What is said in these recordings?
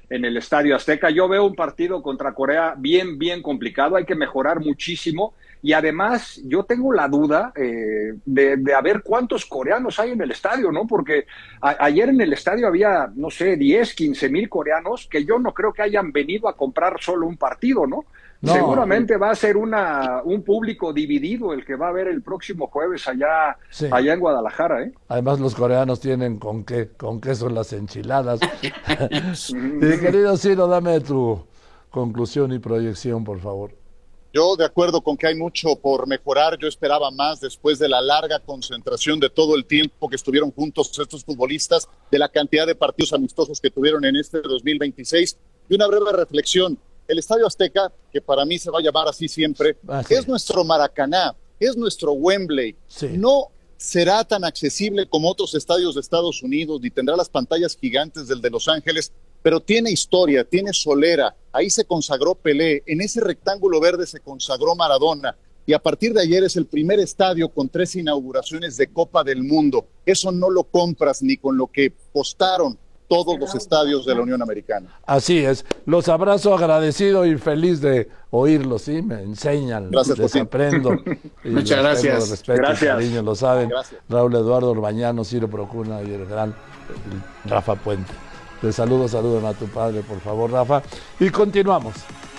en el Estadio Azteca. Yo veo un partido contra Corea bien complicado, hay que mejorar muchísimo. Y además, yo tengo la duda de a ver cuántos coreanos hay en el estadio, ¿no? Porque ayer en el estadio había, no sé, 10, 15 mil coreanos que yo no creo que hayan venido a comprar solo un partido, ¿no? No. Seguramente va a ser un público dividido el que va a ver el próximo jueves allá en Guadalajara, ¿eh? Además, los coreanos tienen con qué son las enchiladas. Querido Ciro, dame tu conclusión y proyección, por favor. Yo de acuerdo con que hay mucho por mejorar. Yo esperaba más después de la larga concentración de todo el tiempo que estuvieron juntos estos futbolistas, de la cantidad de partidos amistosos que tuvieron en este 2026. Y una breve reflexión. El Estadio Azteca, que para mí se va a llamar así siempre, es nuestro Maracaná, es nuestro Wembley. Sí. No será tan accesible como otros estadios de Estados Unidos, ni tendrá las pantallas gigantes del de Los Ángeles, pero tiene historia, tiene solera. Ahí se consagró Pelé, en ese rectángulo verde se consagró Maradona, y a partir de ayer es el primer estadio con 3 inauguraciones de Copa del Mundo. Eso no lo compras ni con lo que costaron todos los estadios de la Unión Americana. Así es. Los abrazo, agradecido y feliz de oírlos, ¿sí? Me enseñan, les aprendo. Muchas gracias. Respeto, gracias. Cariño, lo saben. Gracias. Raúl Eduardo Orbañano, Ciro Procuna y el gran Rafa Puente. Te saluden a tu padre, por favor, Rafa. Y continuamos.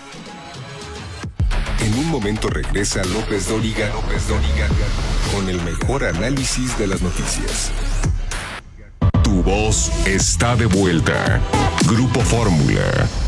En un momento regresa López Dóriga con el mejor análisis de las noticias. Tu voz está de vuelta. Grupo Fórmula.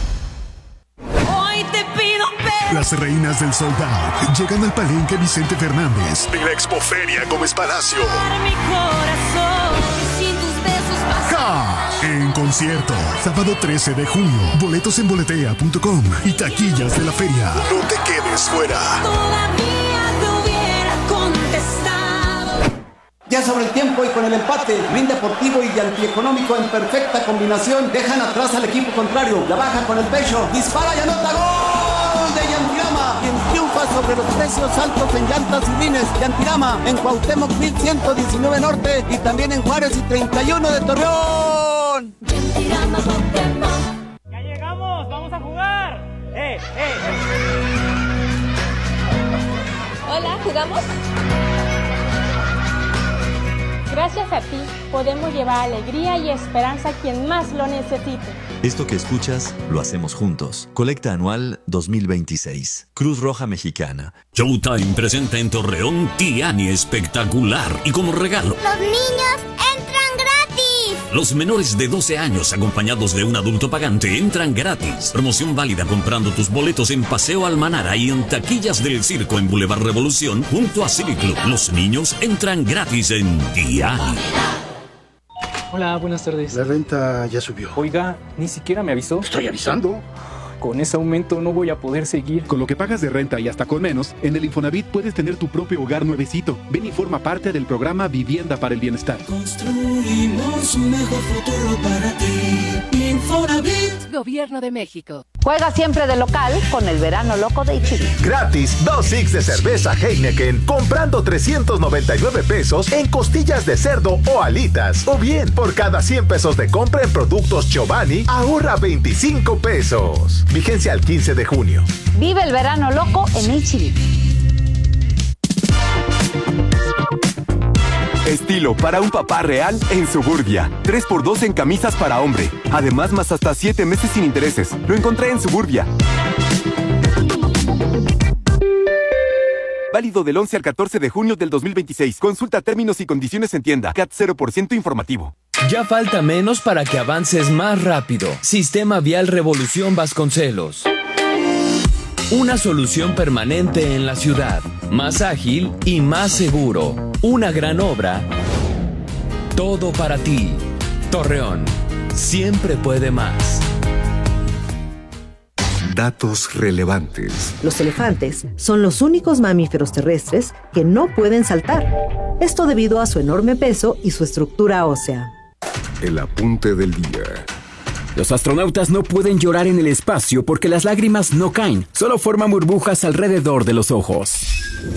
Hoy te pido perdón. Las reinas del sold out llegan al Palenque Vicente Fernández de la Expoferia Gómez Palacio. Mi corazón sin tus besos Cash en concierto, sábado 13 de junio. Boletos en boletea.com y taquillas de la feria. No te quedes fuera. Todavía te hubiera contestado. Ya sobre el tiempo y con el empate, Rin Deportivo y Antieconómico en perfecta combinación dejan atrás al equipo contrario. La baja con el pecho, dispara y anota gol de Yantirama, quien triunfa sobre los precios altos en llantas y rines. Yantirama en Cuauhtémoc 1119 Norte y también en Juárez y 31 de Torreón. Yantirama Pokémon. Ya llegamos, vamos a jugar. Hola, ¿jugamos? Gracias a ti, podemos llevar alegría y esperanza a quien más lo necesite. Esto que escuchas, lo hacemos juntos. Colecta Anual 2026. Cruz Roja Mexicana. Showtime presenta en Torreón Tiani Espectacular. Y como regalo, ¡los niños entran gratis! Los menores de 12 años acompañados de un adulto pagante entran gratis. Promoción válida comprando tus boletos en Paseo Almanara y en taquillas del circo en Boulevard Revolución junto a Civiclub. Los niños entran gratis en Tiani. Hola, buenas tardes. La renta ya subió. Oiga, ni siquiera me avisó. Estoy avisando. Con ese aumento no voy a poder seguir. Con lo que pagas de renta y hasta con menos, en el Infonavit puedes tener tu propio hogar nuevecito. Ven y forma parte del programa Vivienda para el Bienestar. Construimos un mejor futuro para ti. Infonavit. Gobierno de México. Juega siempre de local con el verano loco de Ichiri. Gratis 2 six de cerveza Heineken comprando 399 pesos en costillas de cerdo o alitas. O bien, por cada 100 pesos de compra en productos Giovanni, ahorra 25 pesos. Vigencia al 15 de junio. Vive el verano loco en Ichiri. Estilo para un papá real en Suburbia. 3x2 en camisas para hombre. Además, más hasta 7 meses sin intereses. Lo encontré en Suburbia. Válido del 11 al 14 de junio del 2026. Consulta términos y condiciones en tienda. CAT 0% informativo. Ya falta menos para que avances más rápido. Sistema Vial Revolución Vasconcelos. Una solución permanente en la ciudad. Más ágil y más seguro. Una gran obra. Todo para ti. Torreón. Siempre puede más. Datos relevantes. Los elefantes son los únicos mamíferos terrestres que no pueden saltar. Esto debido a su enorme peso y su estructura ósea. El apunte del día. Los astronautas no pueden llorar en el espacio porque las lágrimas no caen, solo forman burbujas alrededor de los ojos.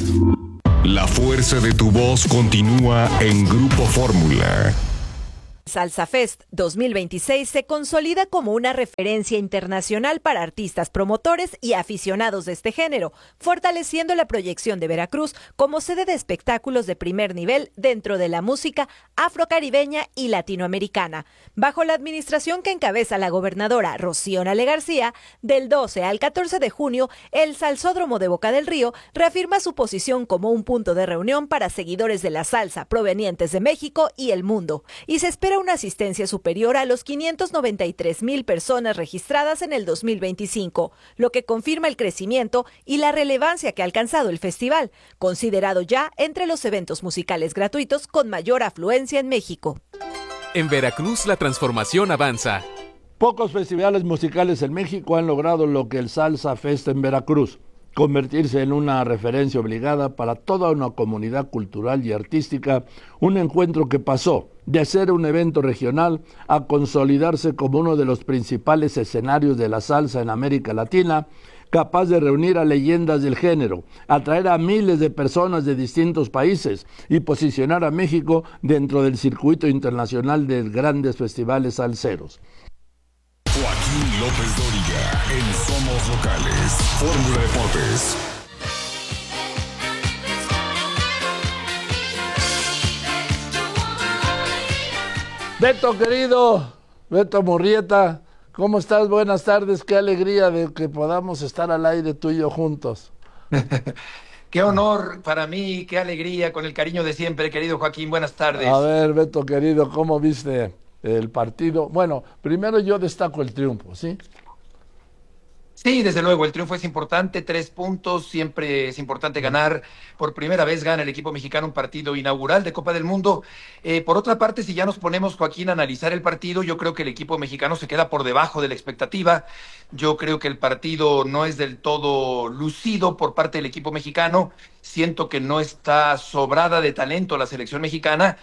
La fuerza de tu voz continúa en Grupo Fórmula. Salsa Fest 2026 se consolida como una referencia internacional para artistas, promotores y aficionados de este género, fortaleciendo la proyección de Veracruz como sede de espectáculos de primer nivel dentro de la música afrocaribeña y latinoamericana. Bajo la administración que encabeza la gobernadora Rocío Nale García, del 12 al 14 de junio, el Salsódromo de Boca del Río reafirma su posición como un punto de reunión para seguidores de la salsa provenientes de México y el mundo, y se espera una asistencia superior a los 593,000 personas registradas en el 2025, lo que confirma el crecimiento y la relevancia que ha alcanzado el festival, considerado ya entre los eventos musicales gratuitos con mayor afluencia en México. En Veracruz la transformación avanza. Pocos festivales musicales en México han logrado lo que el Salsa Fest en Veracruz: convertirse en una referencia obligada para toda una comunidad cultural y artística, un encuentro que pasó de ser un evento regional a consolidarse como uno de los principales escenarios de la salsa en América Latina, capaz de reunir a leyendas del género, atraer a miles de personas de distintos países y posicionar a México dentro del circuito internacional de grandes festivales salseros. Joaquín López Dóriga en Somos Locales, Fórmula Deportes. Beto querido, Beto Murrieta, ¿cómo estás? Buenas tardes, qué alegría de que podamos estar al aire tú y yo juntos. Qué honor para mí, qué alegría, con el cariño de siempre, querido Joaquín, buenas tardes. A ver, Beto querido, ¿cómo viste el partido? Bueno, primero yo destaco el triunfo, ¿sí? Sí, desde luego, el triunfo es importante, 3 puntos, siempre es importante ganar. Por primera vez gana el equipo mexicano un partido inaugural de Copa del Mundo. Por otra parte, si ya nos ponemos, Joaquín, a analizar el partido, yo creo que el equipo mexicano se queda por debajo de la expectativa. Yo creo que el partido no es del todo lucido por parte del equipo mexicano. Siento que no está sobrada de talento la selección mexicana.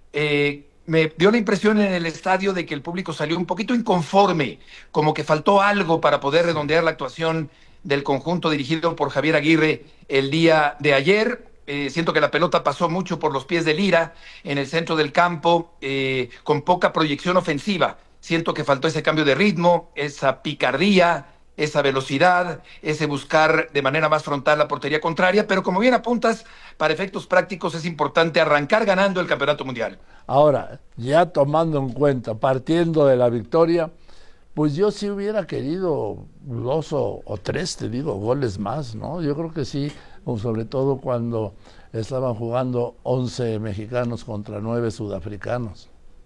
Me dio la impresión en el estadio de que el público salió un poquito inconforme, como que faltó algo para poder redondear la actuación del conjunto dirigido por Javier Aguirre el día de ayer. Siento que la pelota pasó mucho por los pies de Lira en el centro del campo, con poca proyección ofensiva. Siento que faltó ese cambio de ritmo, esa picardía, esa velocidad, ese buscar de manera más frontal la portería contraria, pero como bien apuntas, para efectos prácticos es importante arrancar ganando el Campeonato Mundial. Ahora, ya tomando en cuenta, partiendo de la victoria, pues yo sí hubiera querido 2 o 3, te digo, goles más, ¿no? Yo creo que sí, sobre todo cuando estaban jugando 11 mexicanos contra 9 sudafricanos.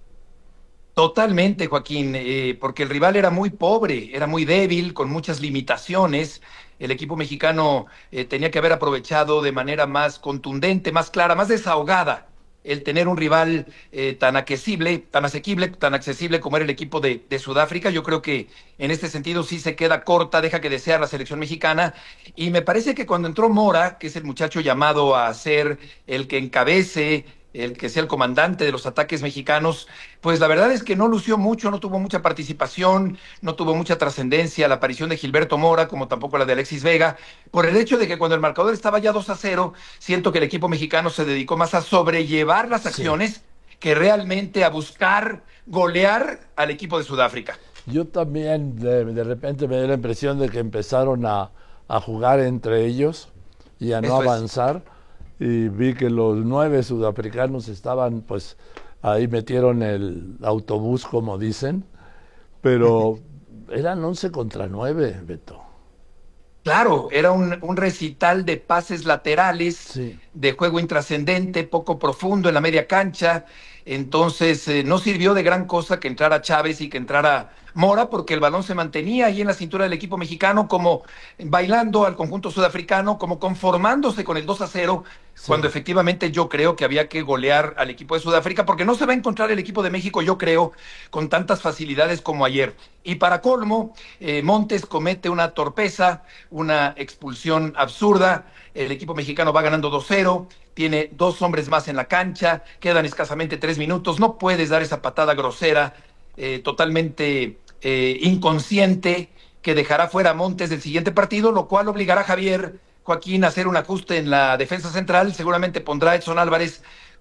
Totalmente, Joaquín, porque el rival era muy pobre, era muy débil, con muchas limitaciones. El equipo mexicano tenía que haber aprovechado de manera más contundente, más clara, más desahogada el tener un rival tan asequible como era el equipo de Sudáfrica. Yo creo que en este sentido sí se queda corta, deja que desear la selección mexicana. Y me parece que cuando entró Mora, que es el muchacho llamado a ser el que encabece, el que sea el comandante de los ataques mexicanos, pues la verdad es que no lució mucho, no tuvo mucha participación, no tuvo mucha trascendencia la aparición de Gilberto Mora, como tampoco la de Alexis Vega, por el hecho de que cuando el marcador estaba ya 2-0, siento que el equipo mexicano se dedicó más a sobrellevar las acciones que realmente a buscar golear al equipo de Sudáfrica. Yo también de repente me dio la impresión de que empezaron a jugar entre ellos y a no avanzar. Y vi que los 9 sudafricanos estaban, pues, ahí metieron el autobús, como dicen, pero eran 11 contra 9, Beto. Claro, era un recital de pases laterales, de juego intrascendente, poco profundo en la media cancha. Entonces no sirvió de gran cosa que entrara Chávez y que entrara Mora, porque el balón se mantenía ahí en la cintura del equipo mexicano, como bailando al conjunto sudafricano, como conformándose con el 2-0, cuando efectivamente yo creo que había que golear al equipo de Sudáfrica, porque no se va a encontrar el equipo de México, yo creo, con tantas facilidades como ayer. Y para colmo, Montes comete una torpeza, una expulsión absurda. El equipo mexicano va ganando 2-0, tiene 2 hombres más en la cancha, quedan escasamente 3 minutos, no puedes dar esa patada grosera, totalmente inconsciente, que dejará fuera a Montes del siguiente partido, lo cual obligará a Javier, Joaquín, a hacer un ajuste en la defensa central. Seguramente pondrá a Edson Álvarez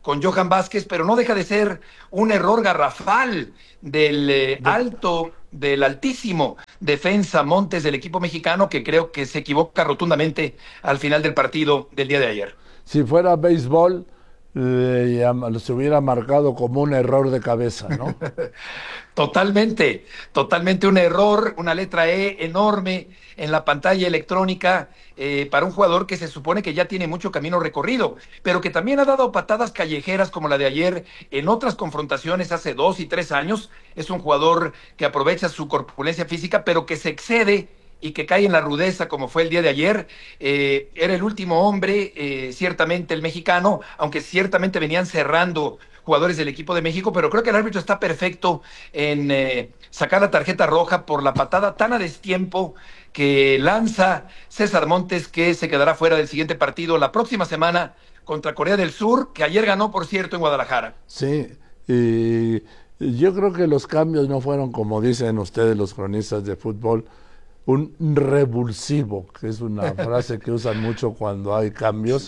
con Johan Vázquez, pero no deja de ser un error garrafal del altísimo defensa Montes del equipo mexicano, que creo que se equivoca rotundamente al final del partido del día de ayer. Si fuera béisbol, se hubiera marcado como un error de cabeza, ¿no? Totalmente un error, una letra E enorme en la pantalla electrónica para un jugador que se supone que ya tiene mucho camino recorrido, pero que también ha dado patadas callejeras como la de ayer en otras confrontaciones hace 2 y 3 años. Es un jugador que aprovecha su corpulencia física, pero que se excede y que cae en la rudeza como fue el día de ayer. Era el último hombre, ciertamente el mexicano, aunque ciertamente venían cerrando jugadores del equipo de México, pero creo que el árbitro está perfecto en sacar la tarjeta roja por la patada tan a destiempo que lanza César Montes, que se quedará fuera del siguiente partido la próxima semana contra Corea del Sur, que ayer ganó, por cierto, en Guadalajara. Sí, y yo creo que los cambios no fueron, como dicen ustedes los cronistas de fútbol, un revulsivo, que es una frase que usan mucho cuando hay cambios,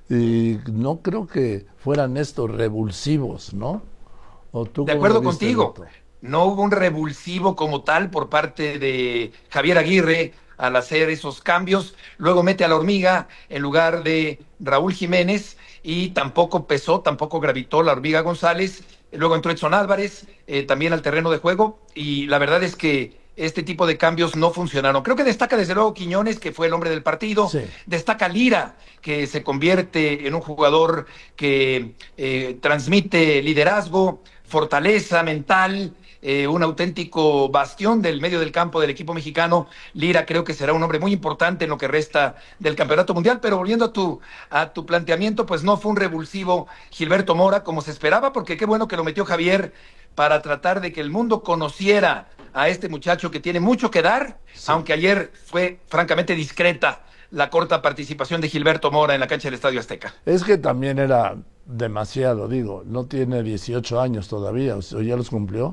y no creo que fueran estos revulsivos, ¿no? ¿O tú de acuerdo contigo, no hubo un revulsivo como tal por parte de Javier Aguirre al hacer esos cambios. Luego mete a la Hormiga en lugar de Raúl Jiménez y tampoco pesó, tampoco gravitó la Hormiga González. Luego entró Edson Álvarez también al terreno de juego, y la verdad es que este tipo de cambios no funcionaron. Creo que destaca desde luego Quiñones, que fue el hombre del partido. Sí. Destaca Lira, que se convierte en un jugador que transmite liderazgo, fortaleza mental, un auténtico bastión del medio del campo del equipo mexicano. Lira creo que será un hombre muy importante en lo que resta del Campeonato Mundial, pero volviendo a tu planteamiento, pues no fue un revulsivo Gilberto Mora como se esperaba, porque qué bueno que lo metió Javier para tratar de que el mundo conociera a este muchacho que tiene mucho que dar, sí. Aunque ayer fue francamente discreta la corta participación de Gilberto Mora en la cancha del Estadio Azteca. Es que también era demasiado, digo, no tiene 18 años todavía, ¿o ya los cumplió?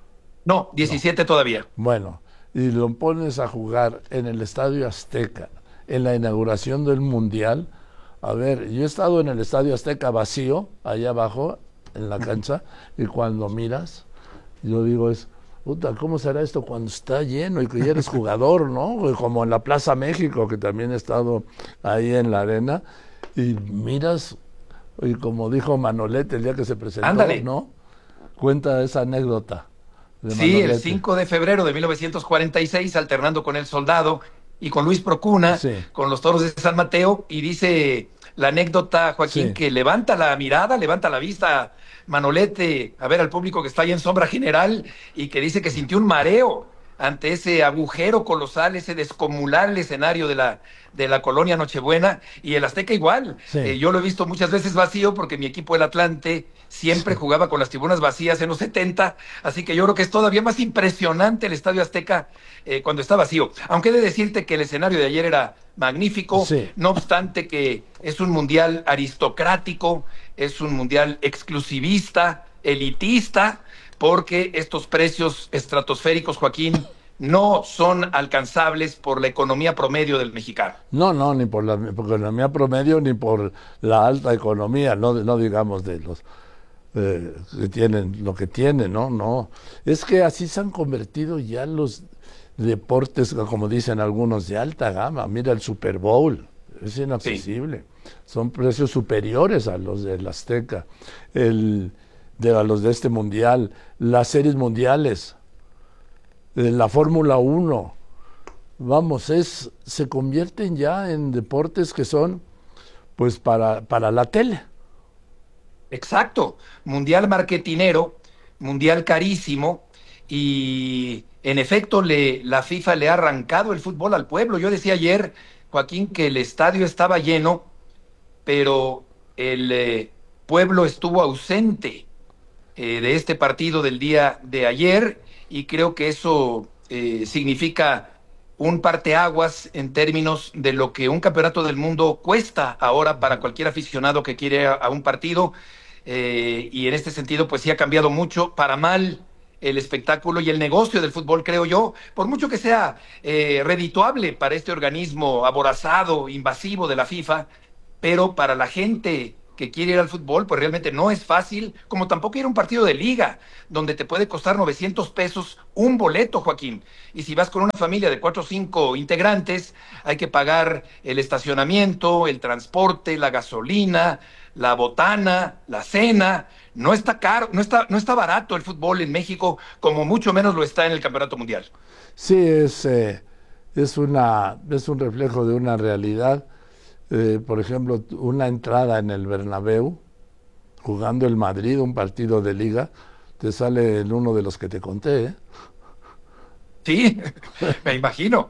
No, 17 no. Todavía. Bueno, y lo pones a jugar en el Estadio Azteca, en la inauguración del Mundial. A ver, yo he estado en el Estadio Azteca vacío, allá abajo, en la cancha, y cuando miras, yo digo, puta, ¿cómo será esto cuando está lleno y que ya eres jugador, ¿no? Como en la Plaza México, que también he estado ahí en la arena, y miras, y como dijo Manolete el día que se presentó, ándale, ¿no? Cuenta esa anécdota. Sí, el 5 de febrero de 1946, alternando con El Soldado y con Luis Procuna, sí, con los Toros de San Mateo, y dice la anécdota, Joaquín, sí, que levanta la mirada, levanta la vista Manolete a ver al público que está ahí en sombra general, y que dice que sintió un mareo ante ese agujero colosal, ese descomunal escenario de la colonia Nochebuena, y el Azteca igual. Sí. Yo lo he visto muchas veces vacío porque mi equipo, el Atlante, siempre jugaba con las tribunas vacías en los 70, así que yo creo que es todavía más impresionante el Estadio Azteca cuando está vacío. Aunque he de decirte que el escenario de ayer era magnífico, sí, no obstante que es un mundial aristocrático, es un mundial exclusivista, elitista, porque estos precios estratosféricos, Joaquín, no son alcanzables por la economía promedio del mexicano. No, ni por la economía promedio, ni por la alta economía, no digamos de los que tienen lo que tienen, no. Es que así se han convertido ya los deportes, como dicen algunos, de alta gama. Mira el Super Bowl, es inaccesible. Sí. Son precios superiores a los del Azteca, a los de este mundial, las series mundiales, la Fórmula 1, vamos, se convierten ya en deportes que son pues para la tele. Exacto, mundial marketinero, mundial carísimo, y en efecto la FIFA le ha arrancado el fútbol al pueblo. Yo decía ayer, Joaquín, que el estadio estaba lleno, pero el pueblo estuvo ausente de este partido del día de ayer, y creo que eso significa un parteaguas en términos de lo que un campeonato del mundo cuesta ahora para cualquier aficionado que quiere a un partido, y en este sentido pues sí ha cambiado mucho para mal el espectáculo y el negocio del fútbol, creo yo, por mucho que sea redituable para este organismo aborazado, invasivo de la FIFA, pero para la gente que quiere ir al fútbol, pues realmente no es fácil, como tampoco ir a un partido de liga, donde te puede costar 900 pesos un boleto, Joaquín. Y si vas con una familia de 4 o 5 integrantes, hay que pagar el estacionamiento, el transporte, la gasolina, la botana, la cena. No está caro, no está barato el fútbol en México, como mucho menos lo está en el Campeonato Mundial. Sí, es un reflejo de una realidad. Por ejemplo, una entrada en el Bernabéu, jugando el Madrid, un partido de liga, te sale en uno de los que te conté, ¿eh? Sí, me imagino.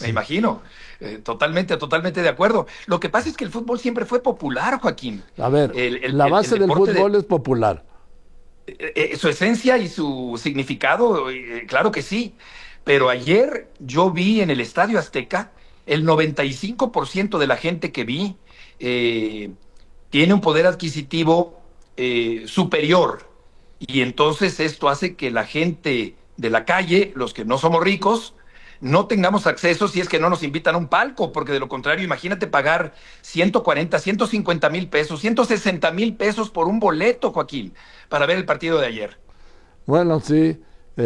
Totalmente de acuerdo. Lo que pasa es que el fútbol siempre fue popular, Joaquín. A ver, la base del fútbol es popular. Su esencia y su significado, claro que sí. Pero ayer yo vi en el Estadio Azteca, el 95% de la gente que vi tiene un poder adquisitivo superior. Y entonces esto hace que la gente de la calle, los que no somos ricos, no tengamos acceso si es que no nos invitan a un palco, porque de lo contrario, imagínate pagar 140, 150 mil pesos, 160 mil pesos por un boleto, Joaquín, para ver el partido de ayer. Bueno, sí,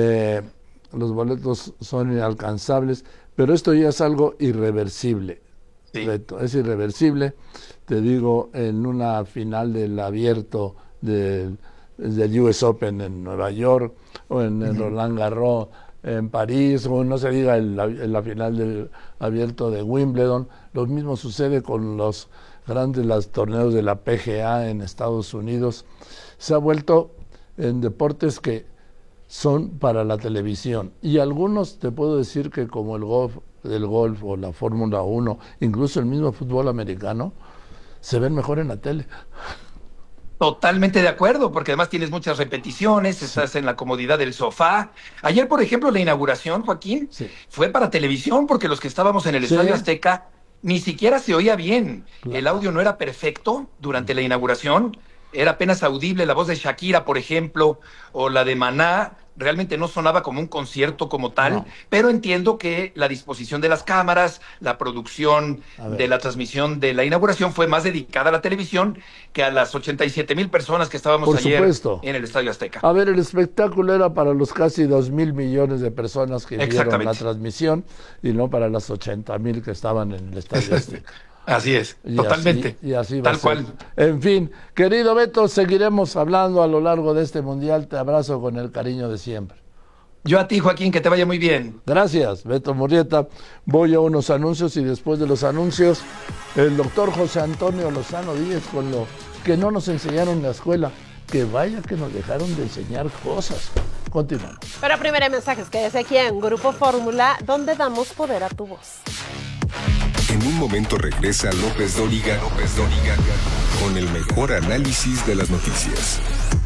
los boletos son inalcanzables, pero esto ya es algo irreversible. Sí. Es irreversible, te digo, en una final del abierto del US Open en Nueva York, o en el Roland Garros en París, o no se diga en la final del abierto de Wimbledon. Lo mismo sucede con los torneos de la PGA en Estados Unidos. Se ha vuelto en deportes que son para la televisión, y algunos te puedo decir que como el golf o la Fórmula 1, incluso el mismo fútbol americano, se ven mejor en la tele. Totalmente de acuerdo, porque además tienes muchas repeticiones, estás en la comodidad del sofá. Ayer, por ejemplo, la inauguración, Joaquín, fue para televisión, porque los que estábamos en el Estadio Azteca ni siquiera se oía bien. Claro. El audio no era perfecto durante la inauguración, era apenas audible la voz de Shakira, por ejemplo, o la de Maná. Realmente no sonaba como un concierto como tal, pero entiendo que la disposición de las cámaras, la producción de la transmisión de la inauguración fue más dedicada a la televisión que a las 87,000 personas que estábamos ayer en el Estadio Azteca. A ver, el espectáculo era para los casi 2,000 millones de personas que vieron la transmisión, y no para las 80,000 que estaban en el Estadio Azteca. Así es, totalmente. Y así va a ser. Cual. En fin, querido Beto, seguiremos hablando a lo largo de este Mundial. Te abrazo con el cariño de siempre. Yo a ti, Joaquín, que te vaya muy bien. Gracias, Beto Murrieta. Voy a unos anuncios, y después de los anuncios, el doctor José Antonio Lozano Díez con lo que no nos enseñaron en la escuela. Que vaya que nos dejaron de enseñar cosas. Continuamos. Pero primero hay mensajes que es aquí en Grupo Fórmula, donde damos poder a tu voz. En un momento regresa López Dóriga con el mejor análisis de las noticias.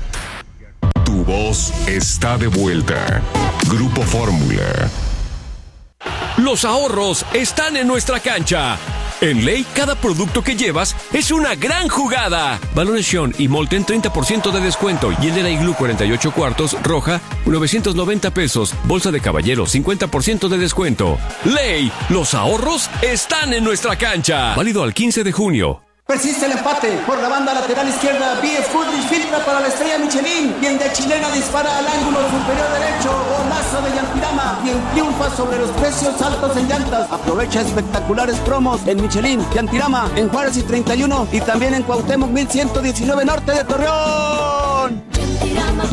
Tu voz está de vuelta. Grupo Fórmula. Los ahorros están en nuestra cancha. En Ley, cada producto que llevas es una gran jugada. Balones Sean y Molten 30% de descuento. Y el de la Iglú 48 cuartos, roja, 990 pesos. Bolsa de caballero, 50% de descuento. Ley, los ahorros están en nuestra cancha. Válido al 15 de junio. Persiste el empate. Por la banda lateral izquierda, B.F. Goodrich filtra para la estrella Michelin. Y el de Chilena dispara al ángulo superior derecho. Golazo de Yantirama. Y el triunfa sobre los precios altos en llantas. Aprovecha espectaculares promos en Michelin, Yantirama, en Juárez y 31. Y también en Cuauhtémoc 1119 Norte de Torreón. Yantirama,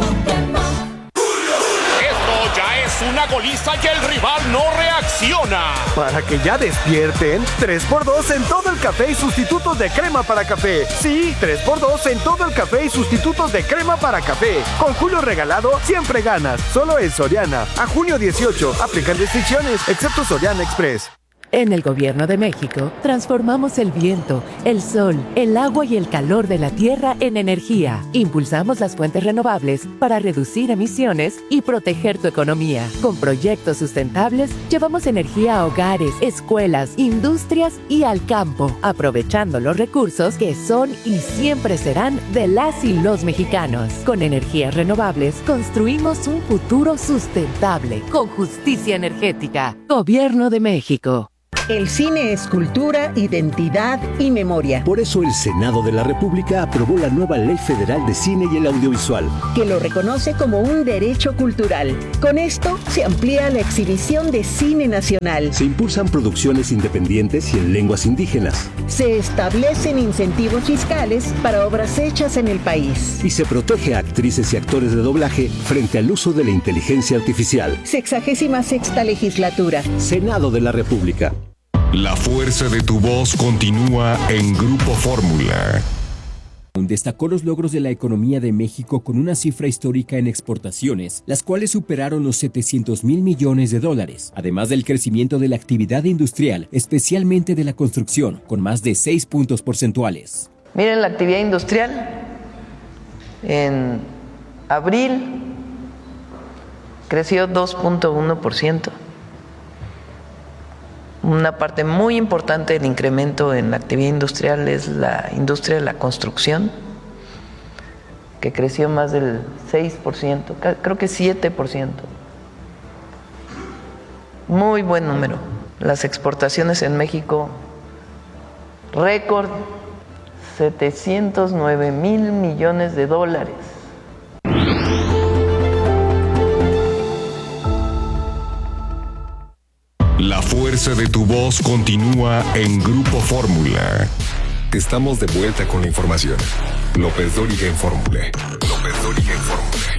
ya es una goliza y el rival no reacciona. Para que ya despierten, 3x2 en todo el café y sustitutos de crema para café. Sí, 3x2 en todo el café y sustitutos de crema para café. Con Julio regalado, siempre ganas. Solo en Soriana. A junio 18. Aplican restricciones, excepto Soriana Express. En el Gobierno de México, transformamos el viento, el sol, el agua y el calor de la tierra en energía. Impulsamos las fuentes renovables para reducir emisiones y proteger tu economía. Con proyectos sustentables, llevamos energía a hogares, escuelas, industrias y al campo, aprovechando los recursos que son y siempre serán de las y los mexicanos. Con energías renovables, construimos un futuro sustentable, con justicia energética. Gobierno de México. El cine es cultura, identidad y memoria. Por eso el Senado de la República aprobó la nueva Ley Federal de Cine y el Audiovisual, que lo reconoce como un derecho cultural. Con esto se amplía la exhibición de cine nacional. Se impulsan producciones independientes y en lenguas indígenas. Se establecen incentivos fiscales para obras hechas en el país. Y se protege a actrices y actores de doblaje frente al uso de la inteligencia artificial. 66ª Legislatura. Senado de la República. La fuerza de tu voz continúa en Grupo Fórmula. Destacó los logros de la economía de México con una cifra histórica en exportaciones, las cuales superaron los 700,000 millones de dólares, además del crecimiento de la actividad industrial, especialmente de la construcción, con más de 6 puntos porcentuales. Miren la actividad industrial. En abril creció 2.1%. Una parte muy importante del incremento en la actividad industrial es la industria de la construcción, que creció más del 6%, creo que 7%. Muy buen número. Las exportaciones en México, récord, 709,000 millones de dólares. La fuerza de tu voz continúa en Grupo Fórmula. Estamos de vuelta con la información. López Dóriga en Fórmula. López Dóriga en Fórmula.